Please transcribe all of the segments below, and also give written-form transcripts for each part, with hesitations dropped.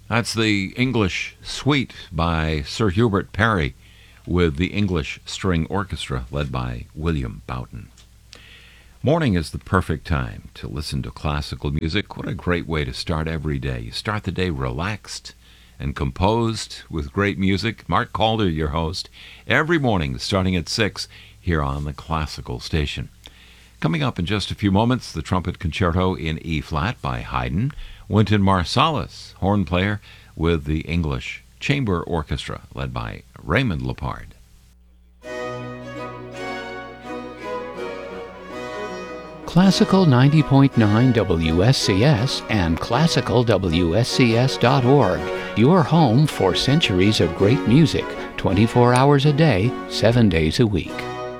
That's the English Suite by Sir Hubert Parry with the English String Orchestra led by William Boughton. Morning is the perfect time to listen to classical music. What a great way to start every day. You start the day relaxed and composed with great music. Mark Calder, your host, every morning starting at 6 here on the Classical Station. Coming up in just a few moments, the Trumpet Concerto in E-flat by Haydn, Wynton Marsalis, horn player with the English Chamber Orchestra led by Raymond Lepard. Classical 90.9 WSCS and classicalwscs.org, your home for centuries of great music, 24 hours a day, 7 days a week.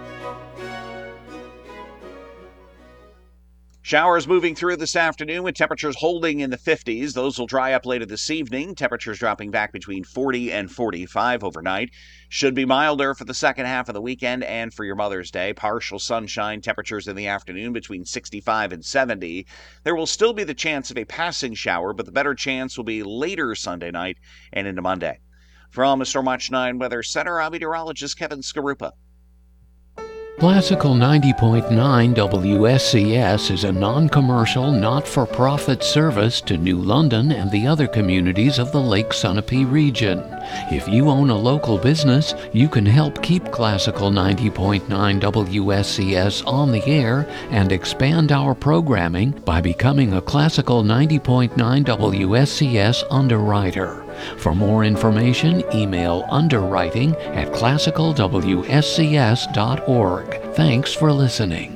Showers moving through this afternoon with temperatures holding in the 50s. Those will dry up later this evening. Temperatures dropping back between 40 and 45 overnight. Should be milder for the second half of the weekend and for your Mother's Day. Partial sunshine, temperatures in the afternoon between 65 and 70. There will still be the chance of a passing shower, but the better chance will be later Sunday night and into Monday. From the Stormwatch 9 Weather Center, I'm meteorologist Kevin Skarupa. Classical 90.9 WSCS is a non-commercial, not-for-profit service to New London and the other communities of the Lake Sunapee region. If you own a local business, you can help keep Classical 90.9 WSCS on the air and expand our programming by becoming a Classical 90.9 WSCS underwriter. For more information, email underwriting@classicalwscs.org. Thanks for listening.